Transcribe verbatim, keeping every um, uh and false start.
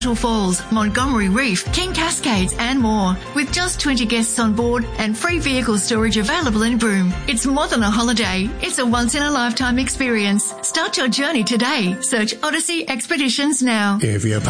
Falls, Montgomery Reef, King Cascades and more. With just twenty guests on board and free vehicle storage available in Broome. It's more than a holiday. It's a once-in-a-lifetime experience. Start your journey today. Search Odyssey Expeditions now. If you're